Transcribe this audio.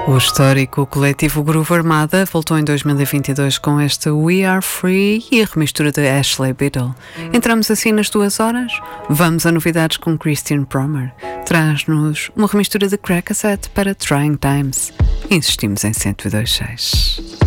O histórico coletivo Groove Armada voltou em 2022 com esta We Are Free e a remistura de Ashley Biddle. Entramos assim nas 2 horas. Vamos a novidades com Christian Promer. Traz-nos uma remistura de Crack Cassette para Trying Times. Insistimos em 102.6.